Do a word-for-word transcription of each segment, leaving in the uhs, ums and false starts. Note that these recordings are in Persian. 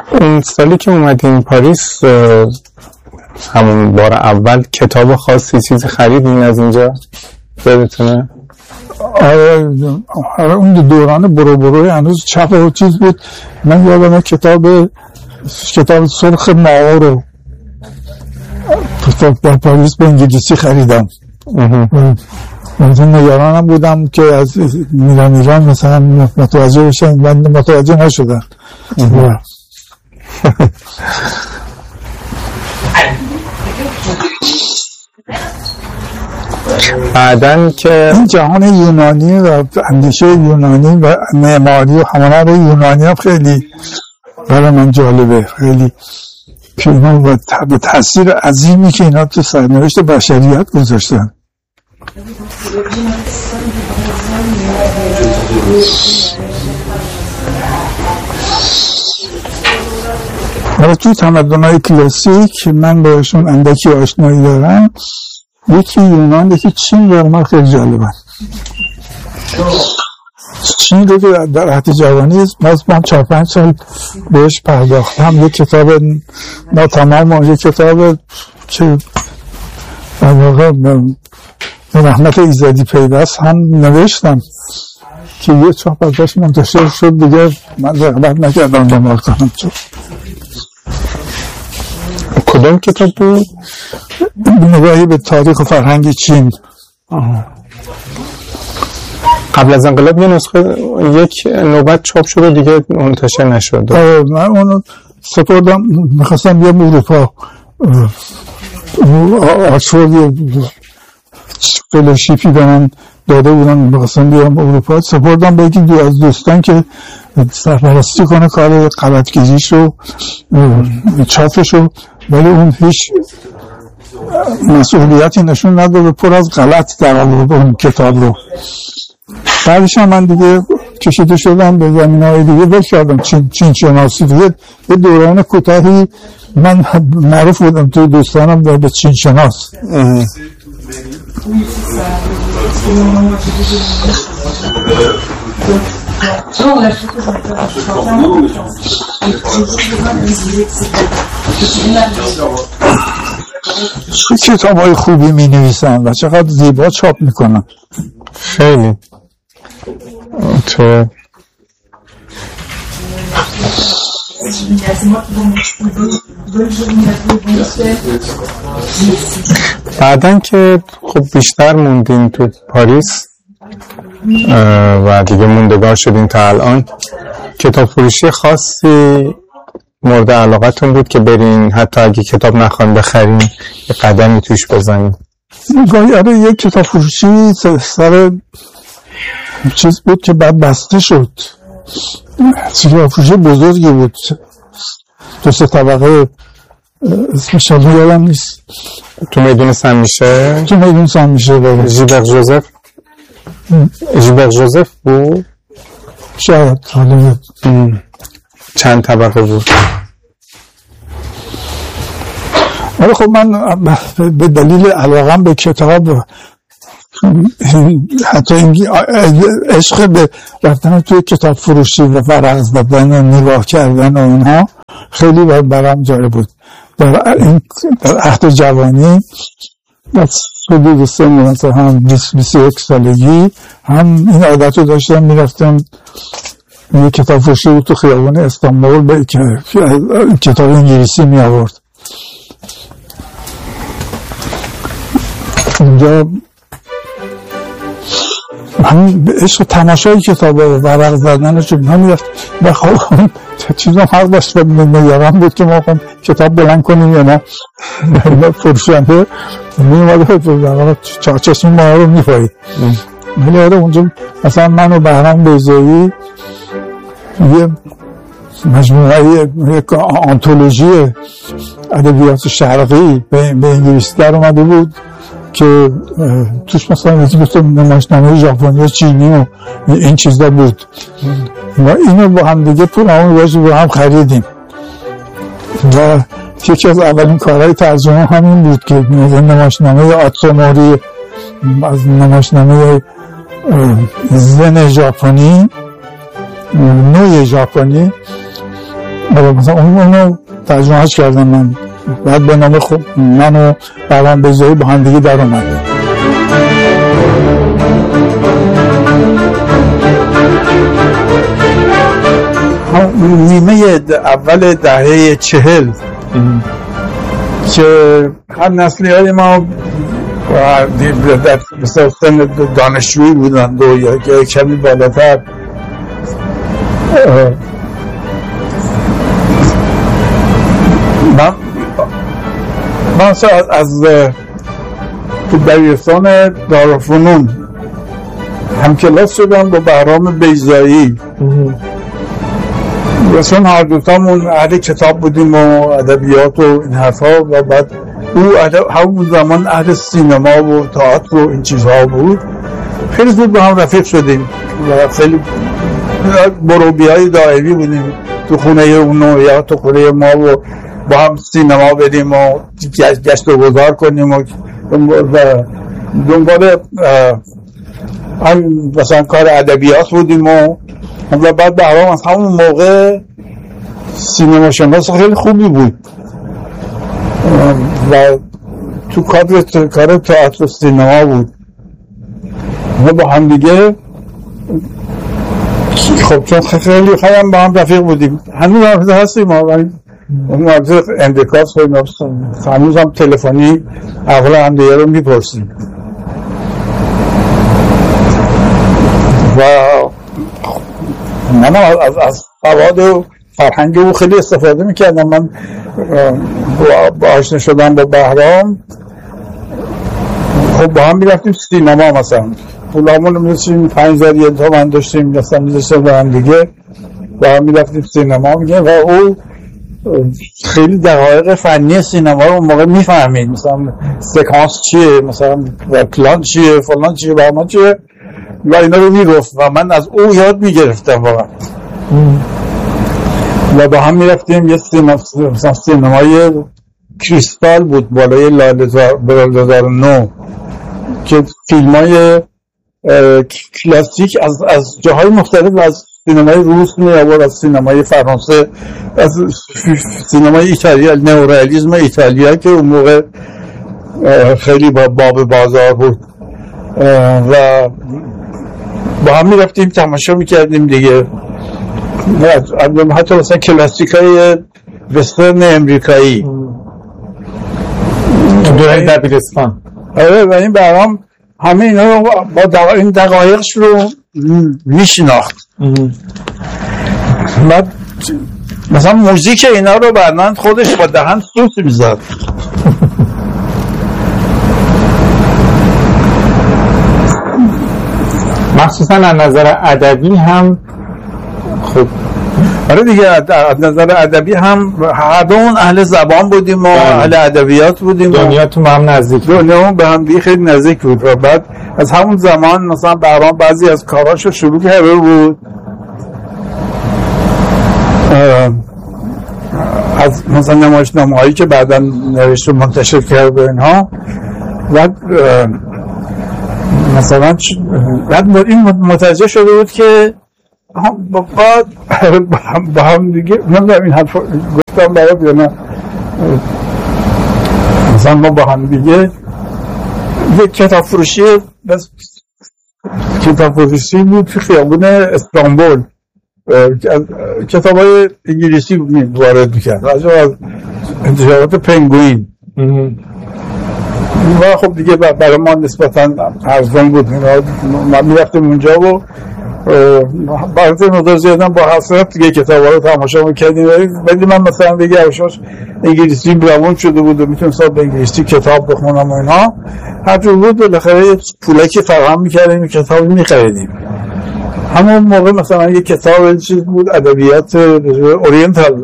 اون سالی که اومدین پاریس همون بار اول کتاب خاصی چیزی خریدین از اینجا یادتونه؟ آره آره اون دوران برو بروی هنوز چپ و چیز بود. من یادم کتاب کتاب سرخ ماو رو در پاریس به انگلیسی خریدم. من نگرانم بودم که از میرم ایران مثلا متوجه بشن، من متوجه نشدم. بعدن که این جهان یونانی و اندیشه یونانی و معماری و هنر یونانی هم خیلی برای من جالبه، خیلی که اینا به تاثیر عظیمی که اینا تو سرنوشت بشریت گذاشتن. ولی توی تمدن‌های کلاسیک من باشون اندکی آشنایی دارم. یکی یونان، یکی چین برای من خیلی جالبه. چین رو که در عهد جوانی من چهار پنج سال بهش پرداختم. یک کتاب ناتمام، یک کتاب که در واقع رحمت ایزدی پیوست هم نوشتم که یه چاپ ازش منتشر شد، دیگه من رغبت نکردم دنبال کنم. کدوم کتاب بود؟ نگاهی به تاریخ و فرهنگ چین. آه. قبل از انقلاب یه نسخه یک نوبت چاپ شد و دیگه منتشر نشد. من اونو سپردم، میخواستم بیام اروپا، آکسفورد یه فلوشیپی به من داده بودن، میخواستم بیام اروپا، سپردم به یکی دو از دوستان که سرپرستی کنه کار غلط‌کشیش رو، چاپش رو، ولی اون هیچ مسئولیتی نشون نداد، پر از غلط در آورد اون کتاب رو. بعدش هم من دیگه کشیده شدم به زمینه‌های دیگه، ول کردم چین چین شناسی. دیگه یه دوران کوتاهی من معروف بودم توی دوستانم به چین شناس. کتاب های خوبی می نویسن و چقدر زیبا چاپ می کنن. خیلی تو بعدن که خب بیشتر موندین تو پاریس و دیگه موندگار شدین تا الان، کتاب فروشی خاصی مورد علاقتون بود که برین حتی اگه کتاب نخواین بخرین یه قدمی توش بزنین؟ گاهی آره یک کتاب فروشی سر چیز بود که بعد بسته شد. کتاب فروشی بزرگی بود، دو سه طبقه، اسمش هم یادم نیست. تو میدون سن میشه؟ تو میدون سن میشه. ژیبر ژوزف ژیبر ژوزف بود؟ شاید. حالا چند طبقه بود؟ ولی خب من به دلیل علاقم به کتاب، حتی این عشق به رفتن توی کتاب فروشی و ورق زدن و نگاه کردن و اینها خیلی برام جالب بود. در این در عهد جوانی از حدود سن مثلا هم بیست بیست و یک سالگی هم این عادت رو داشتم، میرفتم یه کتاب فروشی بود تو خیابان استانبول به کتاب انگلیسی می آورد. اونجا من به عشق تماشای کتاب و ورق زدنش من میرفت و خب چیزا حق داشت و نگران بود که ما خب کتاب بلند کنیم یا نه. فروشنده میومد چاچشون ما رو میپایید. ولی آره اونجا مثلا من و بهرام بیضایی یه مجموعه یک آنتولوژی ادبیات شرقی به انگلیسی در اومده بود که توش مثلا یکی مثل نمایشنامه ژاپنی و چینی و این چیزا بود و اینو با هم دیگه پول همون باشه با هم خریدیم و یکی از اولین کارهای ترجمه همین بود که نمایشنامه آتسونوری از نمایشنامه زن ژاپنی، نوع ژاپنی مثلا اون اونو ترجمهش کردم من، بعد به نام خود من و بهرام بیضایی با هم دیگه در اومدیم. نیمه اول دهه چهل که هر نسلی های ما در سن دانشجویی بودند و یا کمی بالاتر من من از تو دبیرستان دارالفنون همکلاس شدم با بهرام بیضایی و چون هر دوتامون اهل کتاب بودیم و ادبیات و این حرفا و بعد او همون زمان اهل سینما و تئاتر و این چیزها بود، خیلی زود با هم رفیق شدیم و خیلی بروبی های دائمی بودیم تو خونه اونو یا تو خونه ما و با هم سینما بریم و گشت و گذار کنیم و دنبال هم مثلا کار ادبیات بودیم و و بعد بهرام از همون موقع سینما شناس خیلی خوبی بود و تو کادر کار تئاتر و سینما بود و با هم دیگه خب چون خیلی خیلی با هم رفیق بودیم، هنوز هم هستیم ولی اون وقت اندکاس هنوز هم تلفنی اول هم دیگه رو میپرسیم و من از از سواد و فرهنگ او خیلی استفاده میکردم. من با آشنا شدم با بهرام خب با هم میرفتیم سینما، مثلا پولامون میرسیم پنج هزار یه تومن داشتیم مثلا میذاشتیم با هم دیگه با هم میرفتیم سینما میگه و او خیلی دقایق فنی سینما رو اون موقع میفهمید، مثلا سکانس چیه، مثلا پلان چیه، فلان چیه، برمان چیه و اینا رو میگفت و من از او یاد میگرفتم واقعا و با هم میرفتیم. یه سینما مثلا سینمای کریستال بود بالای لاله‌زار نو که فیلم های کلاسیک از از جاهای مختلف، از سینمای روس می آورد، از سینمای فرانسه، از سینمای ایتالیا، نئورئالیسم ایتالیا که اون موقع خیلی با باب بازار بود و با هم میرفتیم تماشا میکردیم دیگه. حتی مثلا کلاسیک های وسترن امریکایی دوره دبیرستان. آره و این برام همه اینا رو با دقا... این دقایقش رو میشناخت. بعد مثلا موزیک اینا رو بعدن خودش با دهن سوس میزد. مخصوصا از نظر ادبی هم خب آره دیگه، از نظر ادبی هم هر دون اهل زبان بودیم و اهل ادبیات بودیم، دنیاتون با هم نزدیک بود، دنیا به هم دیگه خیلی نزدیک بود و بعد از همون زمان مثلا بهرام بعضی از کاراشو شروع کرده بود، از مثلا نمایشنامه‌هایی که بعداً نوشت و منتشر کرد و اینها و مثلا بعد این متوجه شده بود که با با هم دیگه نمیدونم این حرف گفتم برات یا نه، مثلا ما با هم دیگه یک کتاب فروشی بس کتاب فروشی بود تو خیابون استانبول، کتاب های انگلیسی وارد میکرد راجع از انتشارات پنگوین و خب دیگه برای ما نسبتا ارزان بود. ما میرفتیم اونجا و بعد مقدار زیادم با حسرت دیگه کتاب ها رو تماشا میکردیم، ولی من مثلا دیگه اوشاش انگلیسی روان شده بود و میتونستم به انگلیسی کتاب بخونم و اینها، هر جور بود بالاخره پولکی فراهم میکردیم کتاب میخریدیم. همون موقع مثلا یه کتاب چیز بود ادبیات اورینتال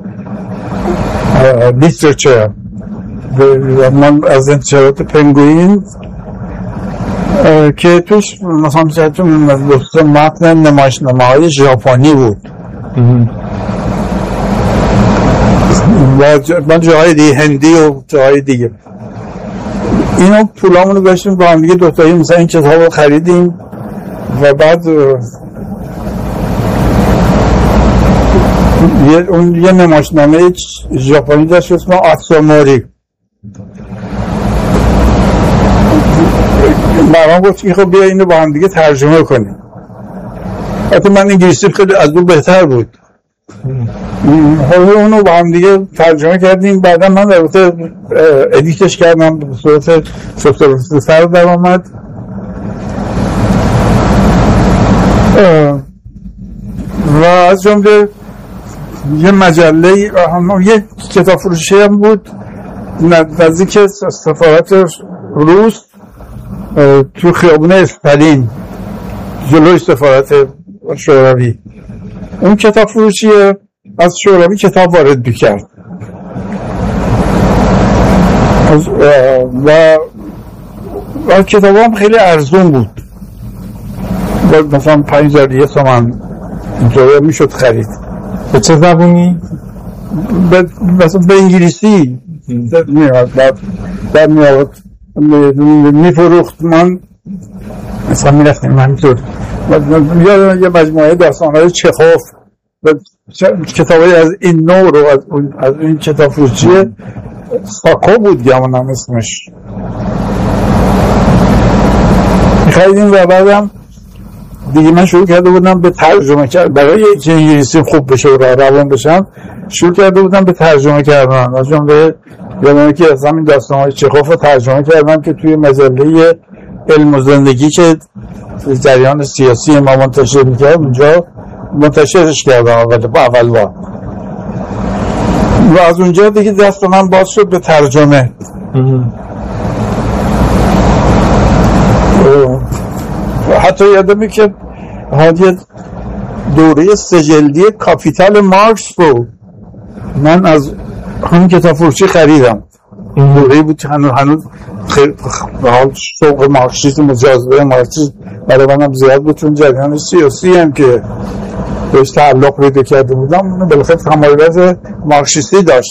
لیترچر من از انتشارات پنگوین که توش مثلا مثلا متن نمایشنامه‌های ژاپنی بود و من جاهای دیگه هندی و جاهای دیگه اینو پولامونو داشتیم با هم دیگه دوتایی مثلا این کتاب رو خریدیم و بعد یه اون یه نمایشنامه ژاپنی داشت اسم آتسوموری. برام گفت که خب بیا اینو با هم دیگه ترجمه کنیم. حتی من انگلیسی خیلی از اون بهتر بود. حالا اونو با هم دیگه ترجمه کردیم. بعدا من در واقع ادیتش کردم به صورت سوفت‌ویر در آمد و از جمله یه مجله یه کتاب فروشی هم بود نزدیک سفارت روس تو خیابون استالین جلوی سفارت شوروی. اون کتاب فروشی از شوروی کتاب وارد می‌کرد و و کتاب هم خیلی ارزون بود، مثلا پنج هزار یه تومن اینطوری میشد خرید. به چه زبونی؟ مثلا به انگلیسی میاد در میاد میفروخت. من مثلا میرفتیم همینطور یا یه مجموعه داستان‌های چخوف و کتابی از این نوع رو از اون از این کتاب فروشی ساکو بود گمانم اسمش می‌خریدیم و بعدم دیگه من شروع کرده بودم به ترجمه کردن برای اینکه انگلیسی خوب بشه و روان بشم. شروع کرده بودم به ترجمه کردن از جمله یادمه که از همین داستان‌های چخوف رو ترجمه کردم که توی مجله علم و زندگی که جریان سیاسی ما منتشر می‌کرد اونجا منتشرش کردم اول با اول با و از اونجا دیگه دست من باز شد به ترجمه. حتی یادمه که یه دوره سجلدی کاپیتال مارکس رو من از همین کتاب فروشی خریدم. این دوره بود که هنوز هنوز خیلی به حال شوق مارکسیسم و جاذبه مارکسیسم برای منم زیاد بود، چون جریان سیاسی هم که بهش تعلق پیدا کرده بودم بالاخره تمایز مارکسیستی داشت.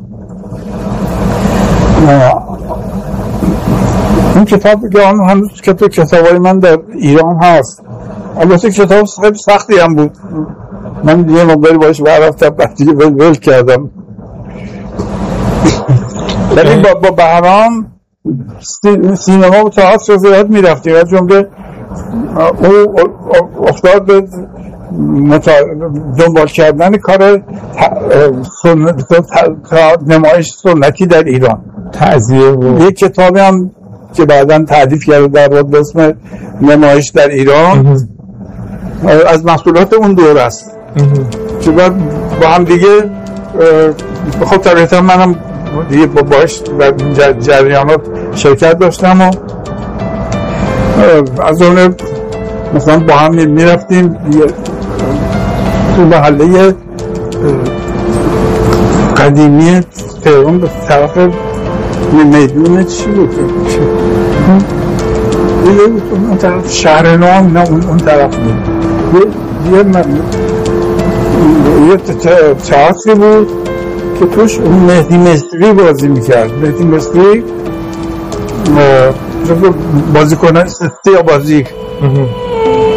این کتاب که هنوز کتاب کتابای من در ایران هست. البته کتاب خیلی سختی هم بود، من یه مقداری باش برفتم بعد دیگه ول ول کردم. ولی با با بهرام سینما و تئاتر رو زیاد می‌رفتیم. از جمله او افتاد به دنبال کردن کار نمایش سنتی در ایران. تعزیه یک کتابی هم که بعداً تعریف کرده در واقع به اسم نمایش در ایران از محصولات اون دوره است که بعد با هم دیگه خب طبیعتا منم دیگه با باش در جریانات شرکت داشتم و از اون مثلا با هم میرفتیم تو محله قدیمی تهران به طرف میدون چی بود؟ اون طرف شهر نام نه اون طرف بود. یه یه تئاتری بود که توش اون مهدی مصری بازی میکرد. مهدی مصری بازی کنه سیا بازی